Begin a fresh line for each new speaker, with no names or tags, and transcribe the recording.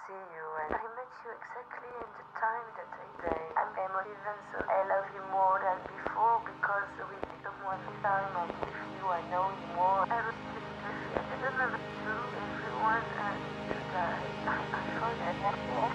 see you, and I met you exactly in the time that I say. I'm emotive, so I love you more than before because we become one time. I'm with you, I know you more. Everything is perfect. I don't know what to do. Everyone needs to die. I forget.